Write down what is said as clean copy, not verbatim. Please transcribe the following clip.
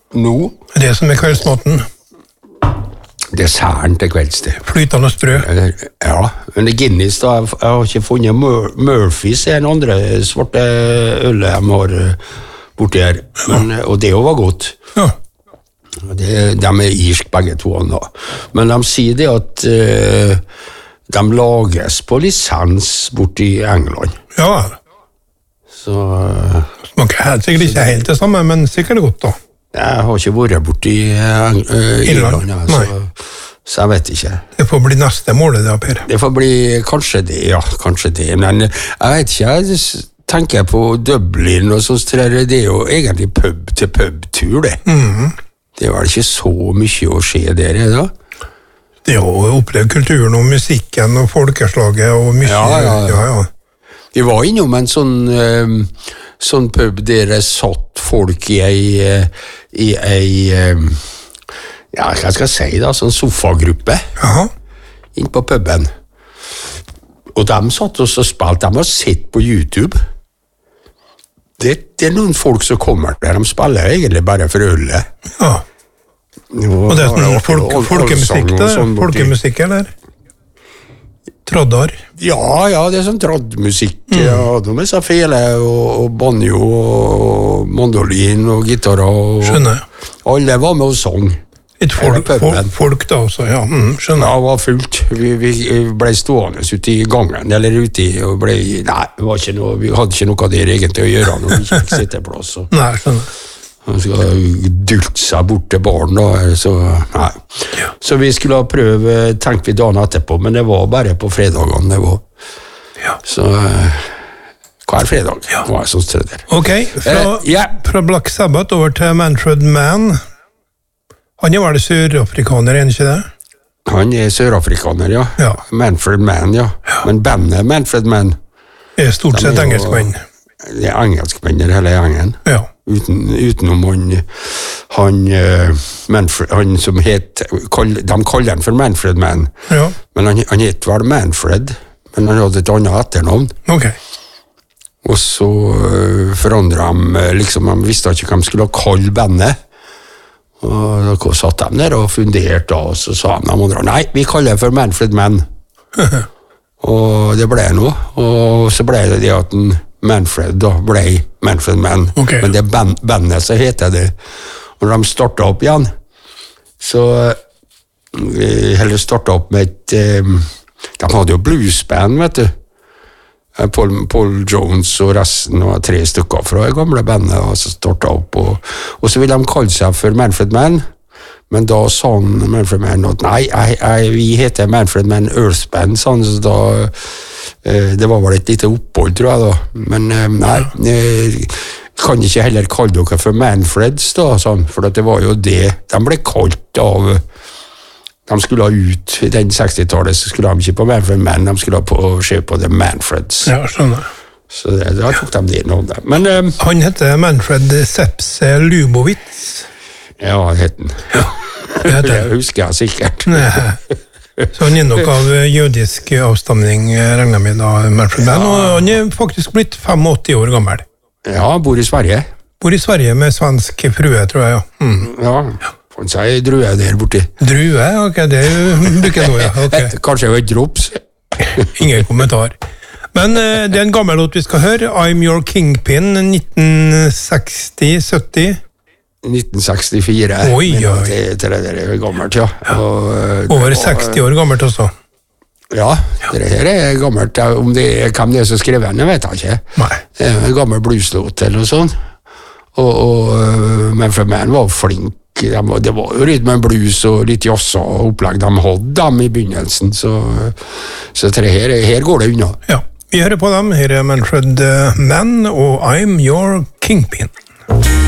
Nå? Det som kveldsmaten. Desserten til kvelds, det. Flytende brød. Ja, men det Guinness da, jeg har ikke funnet Murphys, en andre svarte ølet de har borti her, men, og det var godt. Ja. De irsk begge to da. Men de sier det at de lages på lisens borti England. Ja. Så Smaker helt sikkert ikke helt det samme, men sikkert godt da. jeg har ikke vært borti Irland, ja, så jeg vet ikke. Det får bli neste målet da, Per. Det får bli kanskje det, ja, kanskje det, men jeg vet ikke, jeg tenker på Dublin og sånt, det er jo egentlig pub til pub-tur, det. Det er vel ikke så mye å skje der, da? Det er å oppleve kulturen og musikken og folkeslaget og mye. Ja. Vi var innom en sånn pub der det satt folk i ei ja, hva skal jeg si da, sånn sofagruppe inn på puben. Og de satt og spilte, de har sett på YouTube. Det er noen folk som kommer der, de spiller egentlig bare for ølet. Ja. Og det er sånn folkemusikk der, folkemusikk eller? Traddar? Ja, det er sånn traddmusikk. Ja, de er så fele, og banjo, og mandolin, og gitarer. Skjønner jeg. Alle var med og sang. Et folk da også, ja. Skjønner jeg. Ja, det var fullt. Vi ble stående ute i gangen, eller ute i, og ble, nei, det var ikke noe, vi hadde ikke noe der egentlig å gjøre når vi ikke fikk sitteplass. Nei, skjønner jeg. Han skal dulte seg bort til baren da, så nei. Ja. Så vi skulle prøve, tenkte vi dagen etterpå, men det var bare på fredagene det var. Ja. Så hver fredag var jeg sånn sted der. Ok, fra Black Sabbath over til Manfred Mann. Han er vel sørafrikaner, er han ikke det? Han er sørafrikaner, ja. Manfred Mann, ja. Men bandet Manfred Mann er stort sett engelskmenn. Det er engelskmenner hele gjengen. Ja. Utenom han som het, de kaller han for Manfred Mann, men han het vel Manfred, men han hadde et annet etternavn. Ok. Og så forandret de, liksom, de visste ikke hvem skulle kalle bandet, og da satt de der og funderte, og så sa de andre, nei, vi kaller det for Manfred Mann. Og det ble noe, og så ble det at Manfred da ble Manfred Mann, men det bandet så heter det. Og når de startet opp igjen, så heller startet opp med de hadde jo bluesband, vet du. Paul Jones og resten var 3 stykker fra det gamle bandet, og så startet opp, og så ville de kalle seg for Manfred Mann, men da sa Manfred Mann at nei, vi heter Manfred Mann Earth Band, sånn, så da det var vel et lite opphold, tror jeg da, men nei, kan ikke heller kalle dere for Manfreds da, sånn, for det var jo det, de ble kalt av, de skulle ha ut, i den 60-tallet så skulle de ikke på Manfred Mann, de skulle ha se på The Manfreds. Ja, skjønner. Så da tok de det noe der. Men, han heter Manfred Sepse Lubowitz. Ja, det heter han. Det husker jeg sikkert. Så han er nok av jødisk avstamning, regner med da, Manfred Mann, og han er faktisk blitt 85 år gammel. Ja, han bor i Sverige. Bor i Sverige med svensk frue, tror jeg, ja. Ja, han sier drue der borti. Drue? Ok, det bruker jeg nå, ja. Okay. Kanskje det var et drops. Ingen kommentar. Men det er en gammel låt vi skal høre, I'm Your Kingpin, 1960-70. 1964. Oi. Det er gammelt, ja. Over 60 år gammelt også. Ja, det her er gammelt. Om det er hvem det er som skrev den, vet jeg ikke. Nei. Det er en gammel blueslåt eller noe sånt. Men for meg var flink. Det var jo litt med blues og litt jazz og opplegg de hadde dem i begynnelsen, så her går det unna. Ja, vi hører på dem. Her er Manfred Mann og I'm Your Kingpin.